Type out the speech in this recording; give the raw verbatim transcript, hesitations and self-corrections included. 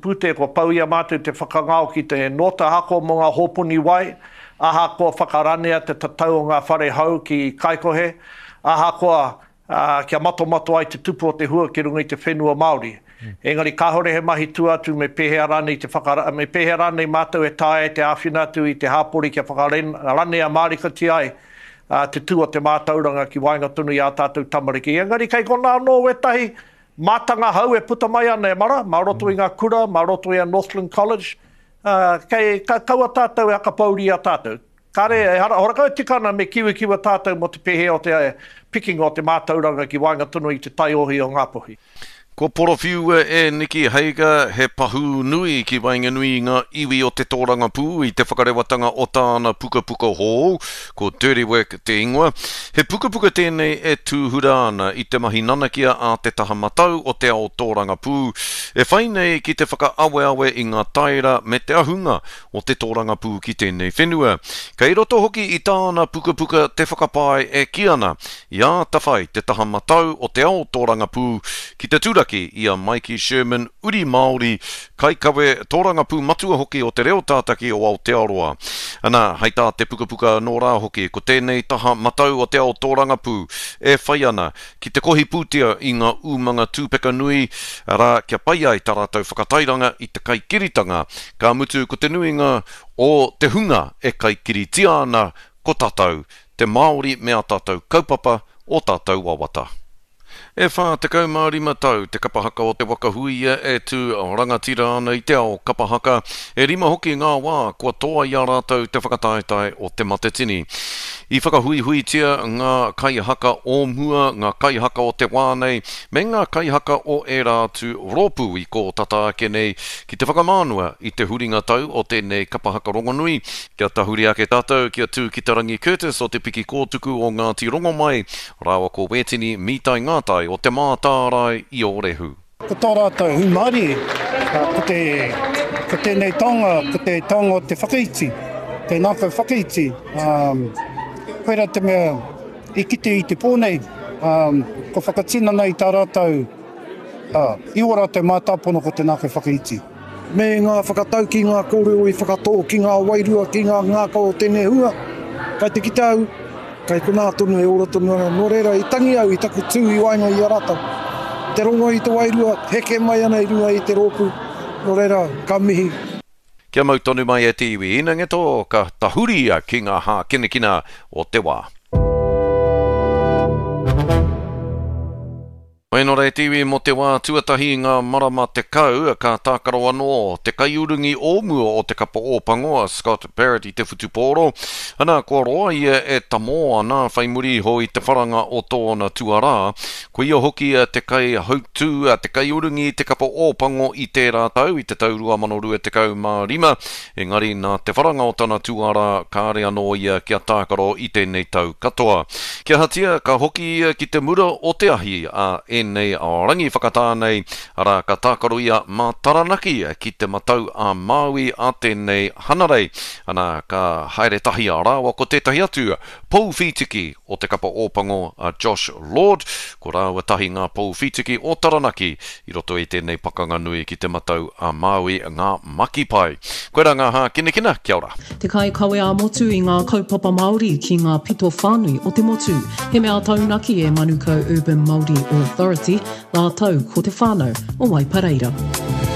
pute ko pau ia mātou te whakangao ki te nota hako mo ngā hōpuni wai, aha ko whakaranea te tatau o ngā whare hau ki Kaikohe, aha koa uh, kia mato mato ai te tupu o te hua ki runga i te whenua Māori. Mm. Engari kahore he mahi tu atu me pehea rane te whakara, me pehea rane mātou e tae te āwhina atu i te hāpori kia whakaranea Mārika ti ai, uh, te tu o te mātauranga ki wainga tunu i a tātou tamariki. Engari kei kona anō wetahi, mātanga hau e puta mai ana e mara, mā roto i ngā kura, mā roto i a Northland College, uh, kei ka, kaua tātou e akapauri a tātou. Kare, horakau tikana me kiwi kiwa tātou mo te pehe o te uh, picking o te mātauranga ki wainga tunu i te taiohi o Ngāpuhi. Ko porowhiu e Niki Heiga he pahu nui ki Wainganui ngā iwi o te tōranga pū i te whakarewatanga o tāna puka puka hō, ko Dirty Work te ingoa. He puka puka tēnei e tūhura ana i te mahi nanakia a te taha matau o te ao tōranga pū. E whainei ki te whakaawe awe i ngā taira me te ahunga o te tōranga pū ki tēnei whenua. Kei roto hoki i tāna puka puka te whakapai e kiana i a tawhai te taha matau o te ao tōranga pū ki te tūraki ia Mikey Sherman, uri Māori, kai kawe tōranga pū matua hoki o te reo tātaki o Aotearoa. Ana, hei tā te puka puka nō rā hoki, ko tēnei taha matau o te ao tōranga pū, e whai ana ki te kohi pūtia i ngā umanga tūpeka nui, rā kia pai ai tā rātou whakatairanga i te kaikiritanga, ka mutu ko te nuinga o te hunga e kaikiritia ana ko tātou, te Māori mea tātou kaupapa o tātou wawata. E whā te kaumārima tau, te kapahaka o te wakahuia e tū rangatira ana i te ao kapahaka, e rima hoki ngā wā kua toa i a rātou te whakataetai o te matetini. I whakahui hui tia ngā kaihaka o mua, ngā kaihaka o te wānei, me ngā kaihaka o e rātu rōpū i ko tataake nei, ki te whakamānua i te huringa tau o tēnei kapahaka rongonui. Kia tahuri ake tātou, kia tū ki Tarangi Curtis o te piki kōtuku o Ngāti Rongomai, rāwa ko Wetini Mītai Ngātai o te mātārai i o rehu. Ko tō rātou hu Māori, ko te ko tēnei tonga, ko te tonga o te whakaiti, te nākau whakaiti. Um, koera te mea i kite i te pōnei, um, ko whakatina nei tā rātou, uh, i o rātou mātāpono ko te nākau whakaiti. Me ngā whakatau ki ngā kōrero i whakatō ki ngā wairua, ki ngā ngākau o tēnei hua, kai te kitau, kai ko nā tonu e ora tonu ana, nō reira i tangi au i taku tū i wainga i a rātou. Te rongo i te wairua, heke mai ana i runga i te rōpū, nō reira, ka mihi. Kia mau tonu mai e te iwi, ina ngeto ka tahuria ki ngā hā kinekina o te wā. Mai no rei tiwi mo te wā tuatahi ngā marama te kau, ka tākaro anō te kaiurungi ōmua o te kapa o Pangoa, Scott Barrett i te whutupōro. Ana, kua roa ia e tamo ana whaimuri ho i te wharanga o tōna tuarā. Ko ia hoki te kai hautu, te kaiurungi te kapa o Pango i te rātau, i te taurua manorua te kau mā rima. Engari, nā te wharanga o tana tuarā, ka are anō ia kia tākaro i tēnei tau katoa. Kia hatia, ka hoki ia ki te mura o te ahi a e nei a rangi whakatānei, ara ka tākaro ia mā taranaki ki te matau a Māui a tēnei hanarei. Ana ka haere tahi a rāwa ko tētahi atu, Pou Whitiki o te kapa ōpango a Josh Lord, ko rāua tahi ngā Pou Whitiki o Taranaki, i roto i tēnei pakanga nui ki te matau a Māui ngā makipai. Koera ngā hā kinekina, kia ora. Te kai kawe a motu i ngā kaupapa Māori ki ngā pito whānui o te motu, he mea taunaki e Manukau Urban Māori Authority, ngā tau ko te whānau o Waipareira.